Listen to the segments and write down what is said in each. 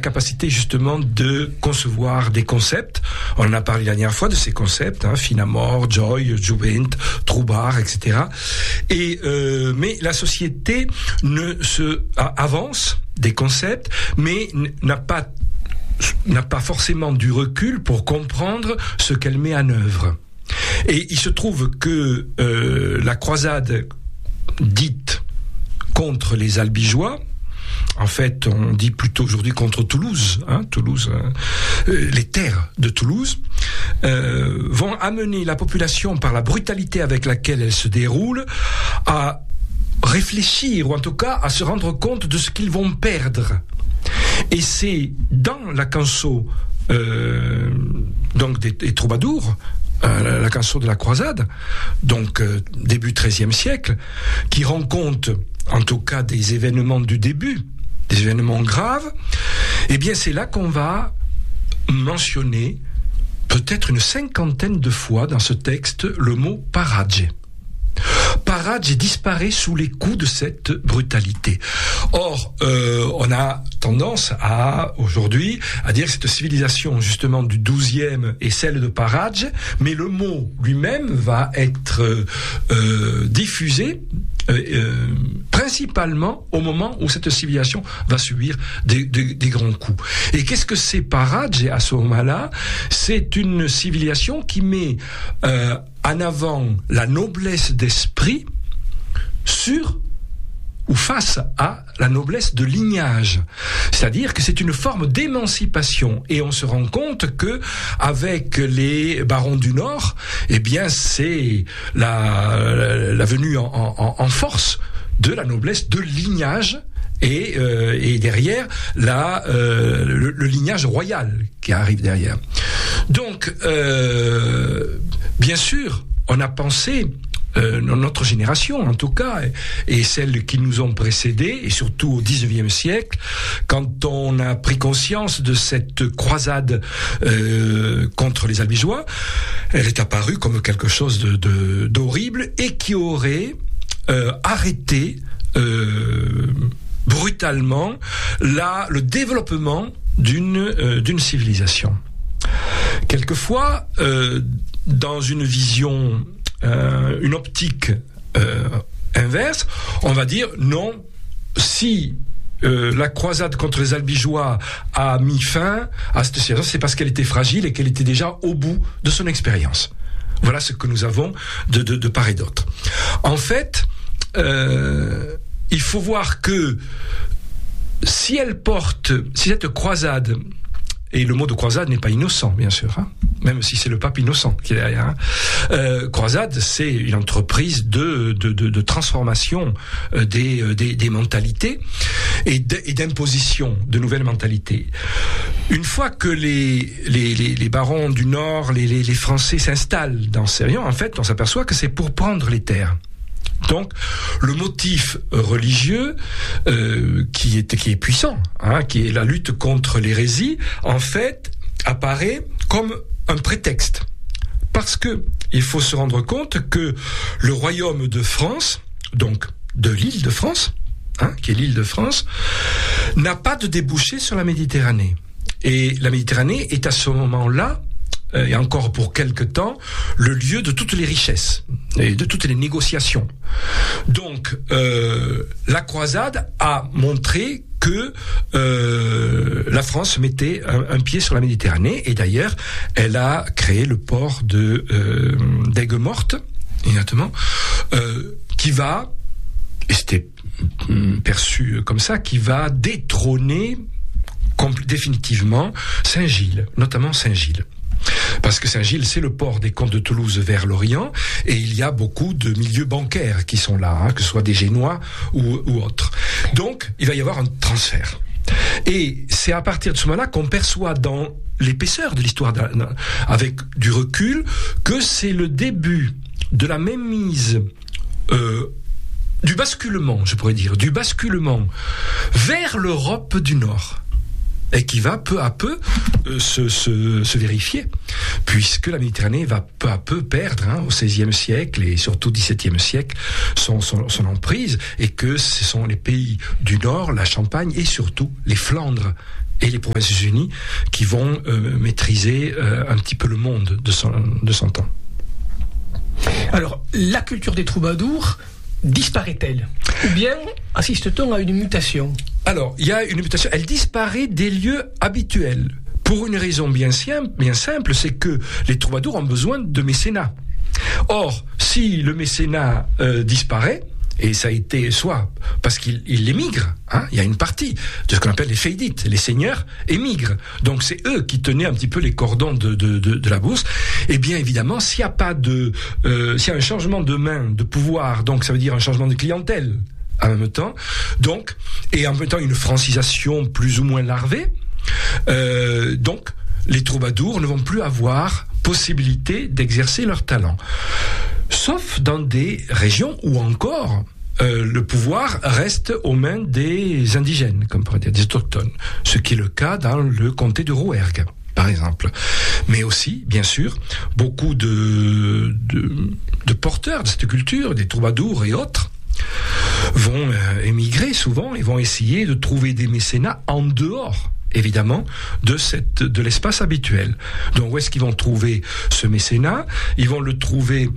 capacité justement de concevoir des concepts. On en a parlé la dernière fois de ces concepts, Finamore, Joy, Juvent, Troubar, etc. Mais la société avance des concepts, mais n'a pas forcément du recul pour comprendre ce qu'elle met en œuvre. Et il se trouve que la croisade dite contre les Albigeois, en fait, on dit plutôt aujourd'hui contre Toulouse, les terres de Toulouse, vont amener la population, par la brutalité avec laquelle elle se déroule, à réfléchir, ou en tout cas à se rendre compte de ce qu'ils vont perdre. Et c'est dans la canso donc des troubadours, la canso de la croisade, donc début XIIIe siècle, qui rend compte, en tout cas, des événements du début, des événements graves, eh bien c'est là qu'on va mentionner peut-être une 50aine de fois dans ce texte le mot paradje. Paradje disparaît sous les coups de cette brutalité. Or, on a tendance aujourd'hui à dire que cette civilisation justement du XIIe est celle de Paradje, mais le mot lui-même va être diffusé principalement au moment où cette civilisation va subir des grands coups. Et qu'est-ce que c'est Paradje à ce moment-là ? C'est une civilisation qui met en avant la noblesse d'esprit face à la noblesse de lignage. C'est-à-dire que c'est une forme d'émancipation. Et on se rend compte que, avec les barons du Nord, eh bien, c'est la venue en force de la noblesse de lignage et derrière le lignage royal qui arrive derrière. Donc, bien sûr, on a pensé, notre génération en tout cas, et celles qui nous ont précédés, et surtout au XIXe siècle, quand on a pris conscience de cette croisade contre les Albigeois, elle est apparue comme quelque chose d'horrible et qui aurait arrêté brutalement le développement d'une civilisation. Quelquefois, dans une vision, une optique inverse, on va dire non, si la croisade contre les Albigeois a mis fin à cette civilisation, c'est parce qu'elle était fragile et qu'elle était déjà au bout de son expérience. Voilà ce que nous avons de part et d'autre. En fait, il faut voir que si cette croisade, et le mot de croisade n'est pas innocent, bien sûr, même si c'est le pape Innocent qui est derrière. Croisade, c'est une entreprise de transformation des mentalités et d'imposition de nouvelles mentalités. Une fois que les barons du Nord, les Français s'installent dans ces régions, en fait, on s'aperçoit que c'est pour prendre les terres. Donc, le motif religieux qui est puissant, qui est la lutte contre l'hérésie, en fait, apparaît comme un prétexte. Parce que il faut se rendre compte que le royaume de France, donc de l'île de France, qui est l'île de France, n'a pas de débouché sur la Méditerranée. Et la Méditerranée est à ce moment-là, et encore pour quelque temps, le lieu de toutes les richesses et de toutes les négociations. Donc, la croisade a montré que la France mettait un pied sur la Méditerranée, et d'ailleurs, elle a créé le port d'Aigues-Mortes, exactement, qui va, et c'était perçu comme ça, qui va détrôner définitivement Saint-Gilles, notamment Saint-Gilles. Parce que Saint-Gilles, c'est le port des comtes de Toulouse vers l'Orient, et il y a beaucoup de milieux bancaires qui sont là, que ce soit des Génois ou autres. Donc, il va y avoir un transfert. Et c'est à partir de ce moment-là qu'on perçoit dans l'épaisseur de l'histoire, avec du recul, que c'est le début de la mainmise, du basculement, je pourrais dire, du basculement vers l'Europe du Nord. Et qui va peu à peu se vérifier, puisque la Méditerranée va peu à peu perdre, au XVIe siècle et surtout au XVIIe siècle, son emprise, et que ce sont les pays du Nord, la Champagne et surtout les Flandres, et les Provinces-Unies qui vont maîtriser un petit peu le monde de son temps. Alors, la culture des troubadours disparaît-elle? Ou bien assiste-t-on à une mutation? Alors, il y a une mutation. Elle disparaît des lieux habituels. Pour une raison bien simple, c'est que les troubadours ont besoin de mécénat. Or, si le mécénat disparaît, et ça a été soit parce qu'ils émigrent, il y a une partie de ce qu'on appelle les feidites, les seigneurs émigrent. Donc c'est eux qui tenaient un petit peu les cordons de la bourse. Et bien évidemment, s'il y a un changement de main, de pouvoir, donc ça veut dire un changement de clientèle en même temps, donc, et en même temps une francisation plus ou moins larvée, donc les troubadours ne vont plus avoir possibilité d'exercer leur talent. Sauf dans des régions où encore le pouvoir reste aux mains des indigènes, comme on pourrait dire, des autochtones. Ce qui est le cas dans le comté de Rouergue, par exemple. Mais aussi, bien sûr, beaucoup de porteurs de cette culture, des troubadours et autres, vont émigrer souvent et vont essayer de trouver des mécénats en dehors, évidemment, de l'espace habituel. Donc, où est-ce qu'ils vont trouver ce mécénat? Ils vont le trouver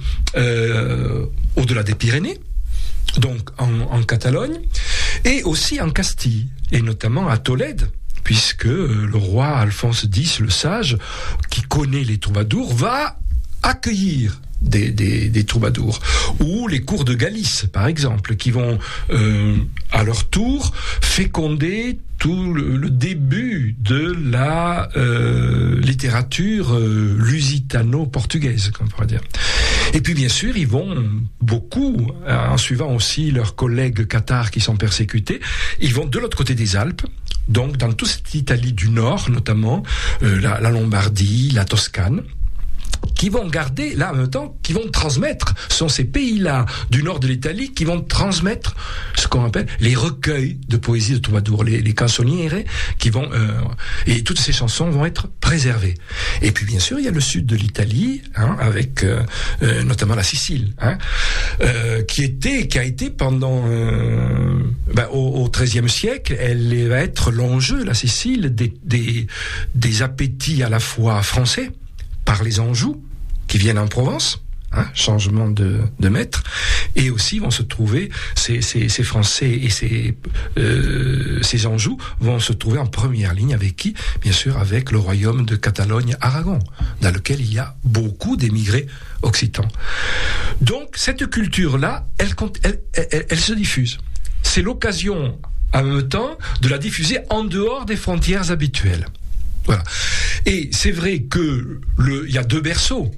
au-delà des Pyrénées, donc en Catalogne, et aussi en Castille, et notamment à Tolède, puisque le roi Alphonse X, le sage, qui connaît les troubadours, va accueillir des troubadours, ou les cours de Galice, par exemple, qui vont à leur tour féconder tout le début de la littérature lusitano-portugaise, comme on pourrait dire. Et puis bien sûr, ils vont beaucoup, en suivant aussi leurs collègues cathares qui sont persécutés, ils vont de l'autre côté des Alpes, donc dans toute cette Italie du Nord, notamment la Lombardie, la Toscane, qui vont garder, là, en même temps, qui vont transmettre, sont ces pays-là du nord de l'Italie qui vont transmettre ce qu'on appelle les recueils de poésie de troubadour, les canzoniere, qui vont, et toutes ces chansons vont être préservées. Et puis, bien sûr, il y a le sud de l'Italie, avec, notamment la Sicile, qui a été pendant, au XIIIe siècle, elle va être l'enjeu, la Sicile, des appétits à la fois français, par les Anjou, qui viennent en Provence, changement de maître, et aussi vont se trouver, ces Français et ces Anjou vont se trouver en première ligne avec qui? Bien sûr, avec le royaume de Catalogne-Aragon, dans lequel il y a beaucoup d'émigrés occitans. Donc, cette culture-là, elle se diffuse. C'est l'occasion, en même temps, de la diffuser en dehors des frontières habituelles. Voilà. Et c'est vrai que il y a deux berceaux.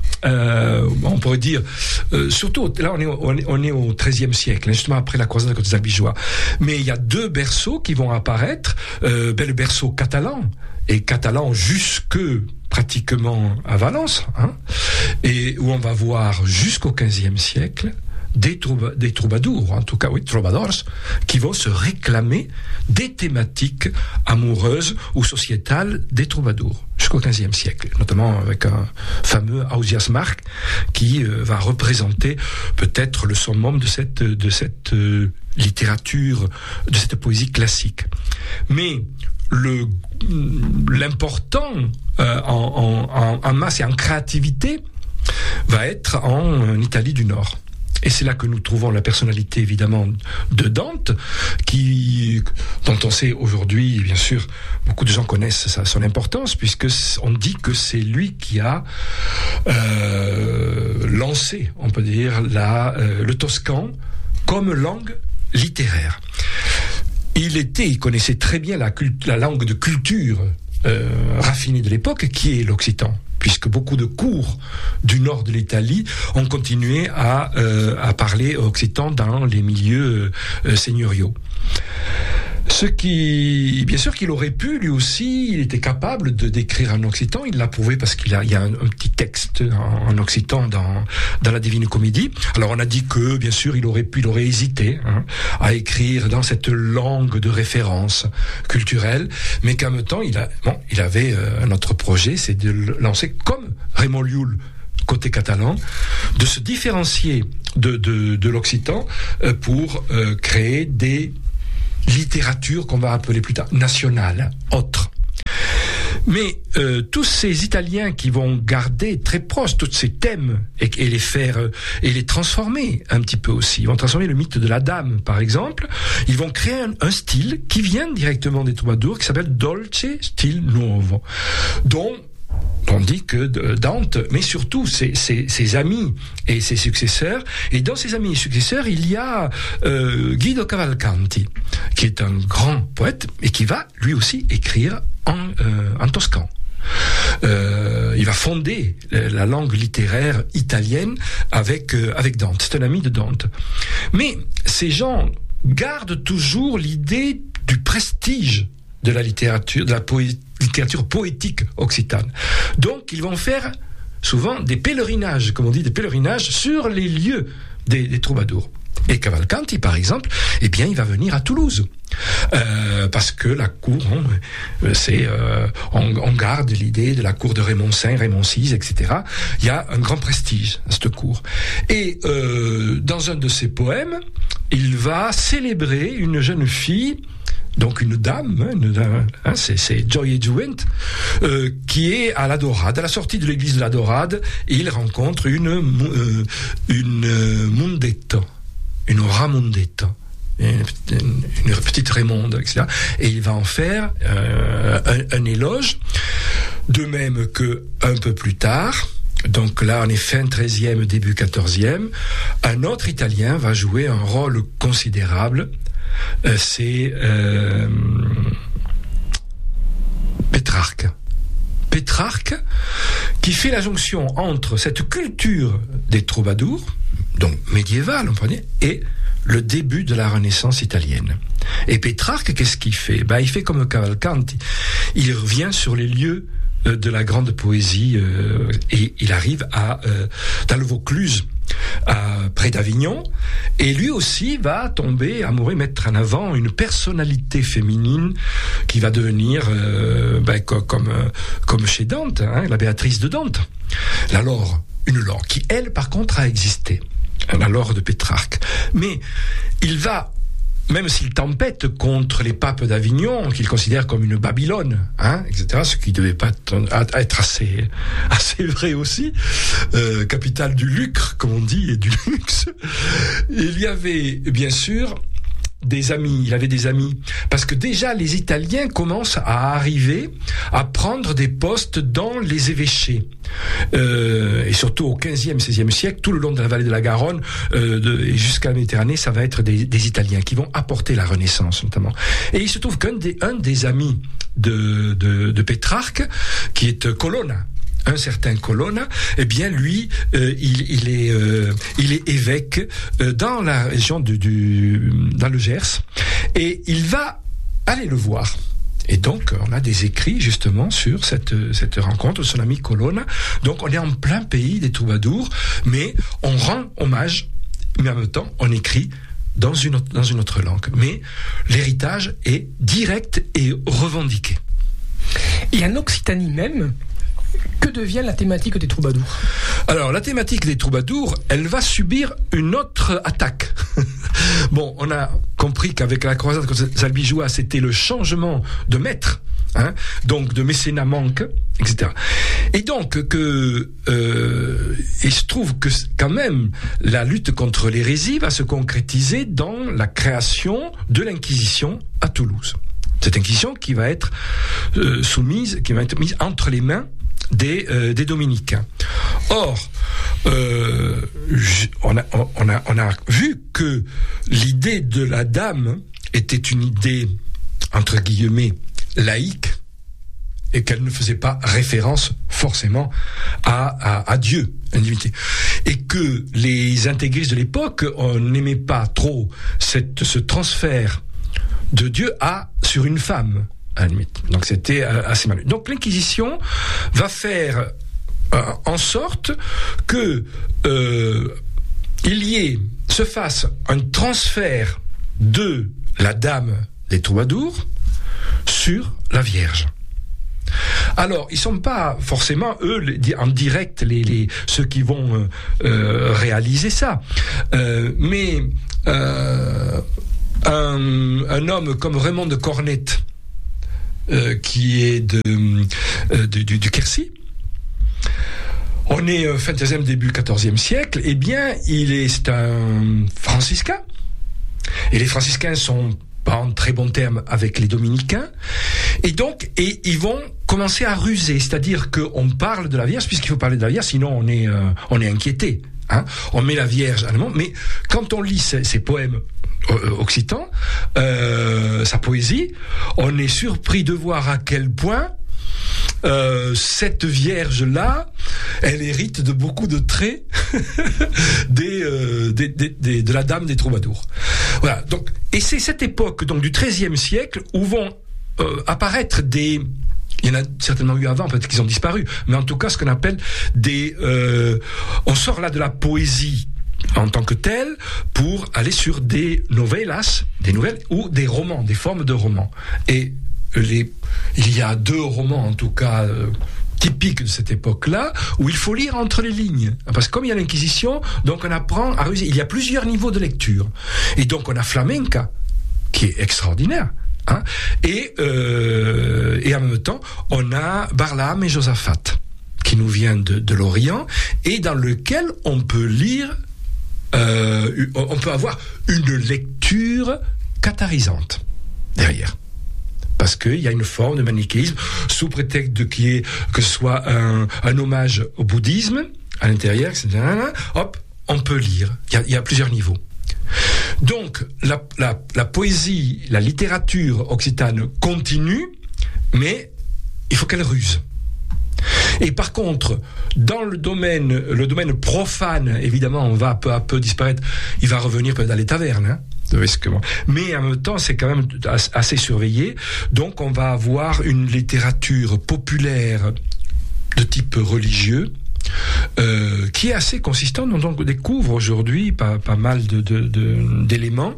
On pourrait dire, surtout, là on est au XIIIe siècle, justement après la croisade contre les Albigeois. Mais il y a deux berceaux qui vont apparaître, le berceau catalan, et catalan jusque pratiquement à Valence, et où on va voir jusqu'au XVe siècle des troubadours, en tout cas, oui, troubadours, qui vont se réclamer des thématiques amoureuses ou sociétales des troubadours, jusqu'au XVe siècle, notamment avec un fameux Ausias Marc, qui va représenter peut-être le summum de cette littérature, de cette poésie classique. Mais l'important en masse et en créativité va être en Italie du Nord. Et c'est là que nous trouvons la personnalité, évidemment, de Dante, dont on sait aujourd'hui, bien sûr, beaucoup de gens connaissent son importance, puisque on dit que c'est lui qui a lancé, on peut dire, le toscan comme langue littéraire. Il connaissait très bien la langue de culture raffinée de l'époque, qui est l'occitan, puisque beaucoup de cours du nord de l'Italie ont continué à parler occitan dans les milieux seigneuriaux. Ce qui, bien sûr qu'il aurait pu, lui aussi, il était capable de d'écrire en occitan, il l'a prouvé parce il y a un petit texte en occitan dans la Divine Comédie. Alors on a dit que, bien sûr, il aurait hésité à écrire dans cette langue de référence culturelle, mais qu'en même temps, il avait un autre projet, c'est de lancer comme Raymond Llull, côté catalan, de se différencier de l'occitan pour créer des littérature qu'on va appeler plus tard nationale, autre. Mais tous ces Italiens qui vont garder très proches tous ces thèmes et les faire et les transformer un petit peu aussi, ils vont transformer le mythe de la dame par exemple, ils vont créer un style qui vient directement des troubadours qui s'appelle Dolce Stil Nuovo, dont on dit que Dante, mais surtout ses amis et ses successeurs. Et dans ses amis et successeurs, il y a Guido Cavalcanti, qui est un grand poète et qui va lui aussi écrire en toscan. Il va fonder la langue littéraire italienne avec Dante. C'est un ami de Dante. Mais ces gens gardent toujours l'idée du prestige de la littérature, de la littérature poétique occitane. Donc, ils vont faire souvent des pèlerinages, comme on dit, des pèlerinages sur les lieux des troubadours. Et Cavalcanti, par exemple, eh bien, il va venir à Toulouse. Parce que la cour, on garde l'idée de la cour de Raymond V, Raymond VI, etc. Il y a un grand prestige à cette cour. Et dans un de ses poèmes, il va célébrer une jeune fille, donc une dame, c'est Gioia Giuvent, qui est à la Dorade, à la sortie de l'église de la Dorade, et il rencontre une Mundetta, une Ramondetta, une petite Raymonde, etc. Et il va en faire un éloge, de même que un peu plus tard, donc là on est fin 13e, début 14e, un autre Italien va jouer un rôle considérable, c'est Pétrarque. Pétrarque, qui fait la jonction entre cette culture des troubadours, donc médiévale, on peut dire, et le début de la Renaissance italienne. Et Pétrarque, qu'est-ce qu'il fait ? Il fait comme Cavalcanti. Il revient sur les lieux de la grande poésie et il arrive dans le Vaucluse, près d'Avignon, et lui aussi va tomber amoureux, mettre en avant une personnalité féminine qui va devenir comme chez Dante, la Béatrice de Dante, la Laure, une Laure qui elle par contre a existé, la Laure de Pétrarque. Mais il va, même s'il tempête contre les papes d'Avignon, qu'il considère comme une Babylone, etc., ce qui ne devait pas être assez vrai aussi, capitale du lucre, comme on dit, et du luxe, il y avait, bien sûr, il avait des amis, parce que déjà les Italiens commencent à arriver à prendre des postes dans les évêchés, et surtout au 15e, 16e siècle, tout le long de la vallée de la Garonne et jusqu'à la Méditerranée, ça va être des Italiens qui vont apporter la Renaissance notamment. Et il se trouve qu'un des amis de Pétrarque, qui est Colonna, un certain Colonna, eh bien lui, il est évêque dans la région dans le Gers, et il va aller le voir. Et donc, on a des écrits justement sur cette rencontre de son ami Colonna. Donc, on est en plein pays des troubadours, mais on rend hommage, mais en même temps, on écrit dans une autre langue. Mais l'héritage est direct et revendiqué. Et en Occitanie même, que devient la thématique des troubadours ? Alors, la thématique des troubadours, elle va subir une autre attaque. Bon, on a compris qu'avec la croisade contre Albigeois, c'était le changement de maître, donc de mécénat manque, etc. Et donc, il se trouve que quand même, la lutte contre l'hérésie va se concrétiser dans la création de l'Inquisition à Toulouse. Cette Inquisition qui va être mise entre les mains des dominicains. Or, on a vu que l'idée de la dame était une idée, entre guillemets, laïque, et qu'elle ne faisait pas référence forcément à Dieu, à une divinité. Et que les intégristes de l'époque n'aimaient pas trop ce transfert de Dieu sur une femme, à la limite. Donc c'était assez mal. Donc l'Inquisition va faire en sorte que se fasse un transfert de la dame des troubadours sur la Vierge. Alors, ils sont pas forcément eux en direct ceux qui vont réaliser ça, mais un homme comme Raymond de Cornette, qui est du Quercy. On est fin 13e, début 14e siècle. Eh bien, c'est un franciscain. Et les franciscains sont pas en très bons termes avec les dominicains. Et ils vont commencer à ruser. C'est-à-dire qu'on parle de la Vierge, puisqu'il faut parler de la Vierge, sinon on est inquiété. Hein. On met la Vierge en avant. Mais quand on lit ces poèmes occitans, sa poésie, on est surpris de voir à quel point cette Vierge-là, elle hérite de beaucoup de traits de la Dame des Troubadours. Voilà. Donc, et c'est cette époque donc du XIIIe siècle où vont apparaître il y en a certainement eu avant, peut-être qu'ils ont disparu, mais en tout cas ce qu'on appelle on sort là de la poésie en tant que telle pour aller sur des novellas, des nouvelles ou des romans, des formes de romans. Et il y a 2 romans en tout cas typiques de cette époque-là où il faut lire entre les lignes, parce que comme il y a l'Inquisition, donc on apprend à ruser. Il y a plusieurs niveaux de lecture, et donc on a Flamenca qui est extraordinaire, hein, et en même temps on a Barlaam et Josaphat qui nous vient de l'Orient, et dans lequel on peut lire, on peut avoir une lecture catharisante derrière. Parce qu'il y a une forme de manichéisme, sous prétexte que ce soit un hommage au bouddhisme, à l'intérieur, etc. Hop, on peut lire. Il y a plusieurs niveaux. Donc, la poésie, la littérature occitane continue, mais il faut qu'elle ruse. Et par contre, dans le domaine profane, évidemment, on va peu à peu disparaître. Il va revenir peut-être dans les tavernes, hein. Mais en même temps, c'est quand même assez surveillé. Donc, on va avoir une littérature populaire de type religieux, qui est assez consistante. Donc, on découvre aujourd'hui pas mal d'éléments,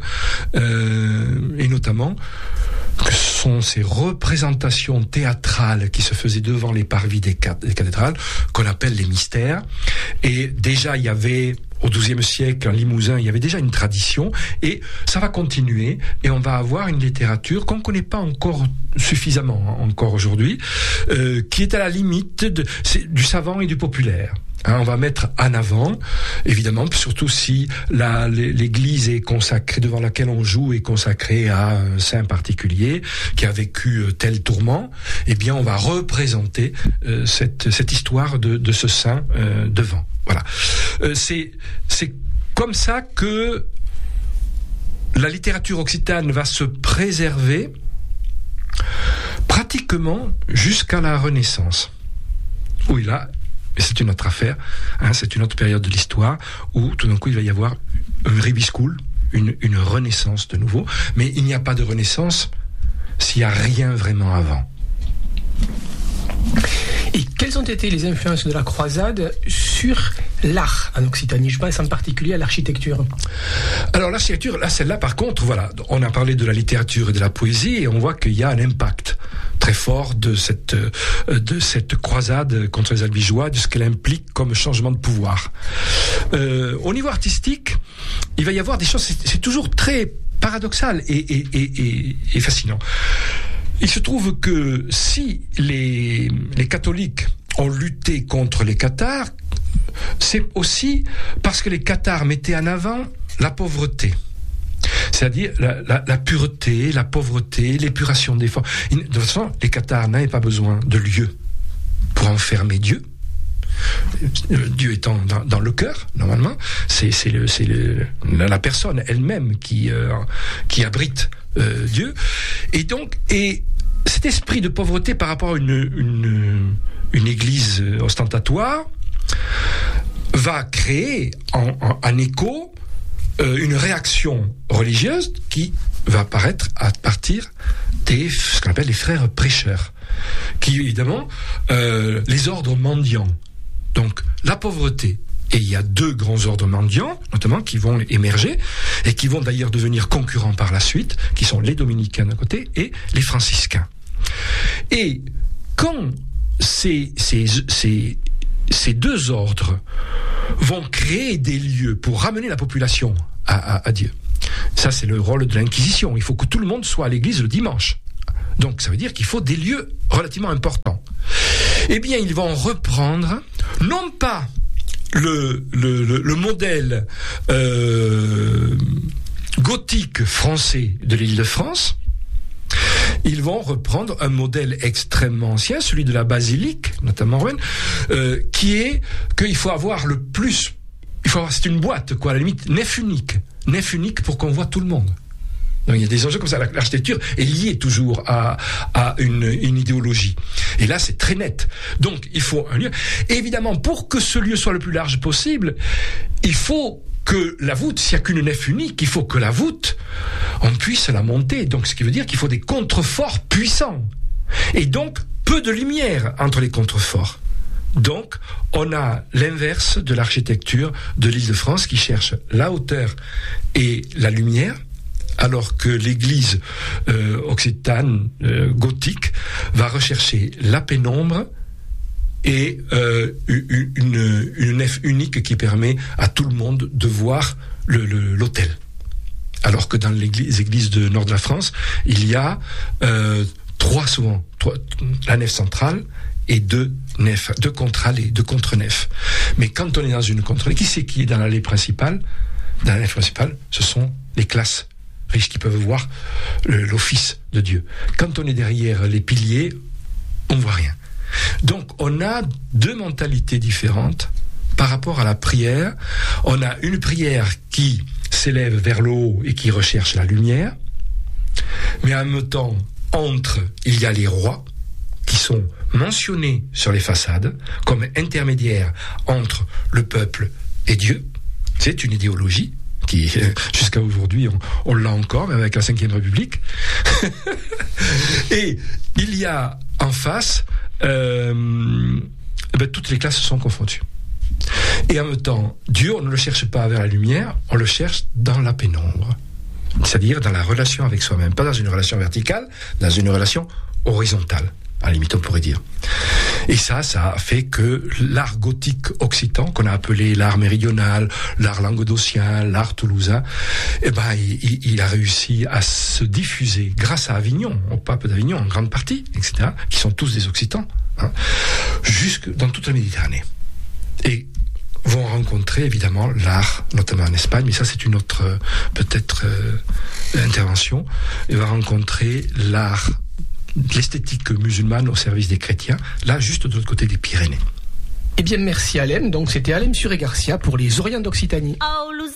et notamment que ce sont ces représentations théâtrales qui se faisaient devant les parvis des cathédrales, qu'on appelle les mystères. Et déjà, il y avait, au XIIe siècle, en Limousin, il y avait déjà une tradition, et ça va continuer, et on va avoir une littérature qu'on ne connaît pas encore suffisamment, encore aujourd'hui, qui est à la limite du savant et du populaire. Hein, on va mettre en avant, évidemment, surtout si l'église est consacrée, devant laquelle on joue, est consacrée à un saint particulier qui a vécu tel tourment, eh bien on va représenter cette histoire de ce saint devant. Voilà. C'est comme ça que la littérature occitane va se préserver pratiquement jusqu'à la Renaissance. Oui, là, c'est une autre affaire, hein, c'est une autre période de l'histoire où tout d'un coup il va y avoir un ribiscule, une renaissance de nouveau, mais il n'y a pas de renaissance s'il n'y a rien vraiment avant. Et quelles ont été les influences de la croisade sur l'art en Occitanie? Je pense en particulier à l'architecture. Alors l'architecture, là, celle-là par contre, voilà, on a parlé de la littérature et de la poésie, et on voit qu'il y a un impact très fort de cette croisade contre les Albigeois, de ce qu'elle implique comme changement de pouvoir. Au niveau artistique, il va y avoir des choses, c'est toujours très paradoxal et fascinant. Il se trouve que si les catholiques ont lutté contre les cathares, c'est aussi parce que les cathares mettaient en avant la pauvreté. C'est-à-dire la pureté, la pauvreté, l'épuration des formes. De toute façon, les cathares n'avaient pas besoin de lieu pour enfermer Dieu. Dieu étant dans le cœur, normalement, c'est la personne elle-même qui abrite Dieu. Et cet esprit de pauvreté par rapport à une église ostentatoire va créer en écho une réaction religieuse qui va apparaître à partir ce qu'on appelle les frères prêcheurs, qui évidemment les ordres mendiants. Donc la pauvreté, et il y a 2 grands ordres mendiants, notamment, qui vont émerger, et qui vont d'ailleurs devenir concurrents par la suite, qui sont les dominicains d'un côté, et les franciscains. Et quand ces 2 ordres vont créer des lieux pour ramener la population à Dieu, Ça, c'est le rôle de l'Inquisition. Il faut que tout le monde soit à l'église le dimanche. Donc, ça veut dire qu'il faut des lieux relativement importants. Eh bien, ils vont reprendre, non pas le modèle gothique français de l'Île-de-France. Ils vont reprendre un modèle extrêmement ancien, celui de la basilique, notamment romaine, qui est qu'il faut avoir le plus... c'est une boîte, quoi, à la limite, nef unique pour qu'on voit tout le monde. Donc, il y a des enjeux comme ça. L'architecture est liée toujours à une idéologie. Et là, c'est très net. Donc, il faut un lieu. Et évidemment, pour que ce lieu soit le plus large possible, il faut que la voûte, s'il n'y a qu'une nef unique, il faut que la voûte, on puisse la monter. Donc, ce qui veut dire qu'il faut des contreforts puissants. Et donc, peu de lumière entre les contreforts. Donc, on a l'inverse de l'architecture de l'Île-de-France qui cherche la hauteur et la lumière, alors que l'église occitane gothique va rechercher la pénombre et une nef unique qui permet à tout le monde de voir l'autel. Alors que dans les églises du nord de la France, il y a trois, la nef centrale et deux contre-allées, deux contre-nefs. Mais quand on est dans une contre-allée, qui est dans l'allée principale? Dans la nef principale, ce sont les classes riches qui peuvent voir l'office de Dieu. Quand on est derrière les piliers, on ne voit rien. Donc, on a deux mentalités différentes par rapport à la prière. On a une prière qui s'élève vers le haut et qui recherche la lumière. Mais en même temps, il y a les rois qui sont mentionnés sur les façades comme intermédiaires entre le peuple et Dieu. C'est une idéologie qui, jusqu'à aujourd'hui, on l'a encore, même avec la Ve République. Et il y a en face, toutes les classes sont confondues. Et en même temps, Dieu, on ne le cherche pas vers la lumière, on le cherche dans la pénombre. C'est-à-dire dans la relation avec soi-même. Pas dans une relation verticale, dans une relation horizontale. À la limite, on pourrait dire. Et ça a fait que l'art gothique occitan, qu'on a appelé l'art méridional, l'art languedocien, l'art toulousain, il a réussi à se diffuser grâce à Avignon, au pape d'Avignon en grande partie, etc., qui sont tous des occitans, jusque dans toute la Méditerranée. Et vont rencontrer évidemment l'art, notamment en Espagne, mais ça c'est une autre peut-être intervention, et va rencontrer l'art, l'esthétique musulmane au service des chrétiens, là juste de l'autre côté des Pyrénées. Eh bien merci Alem, donc c'était Alem Suré Garcia pour les Orients d'Occitanie.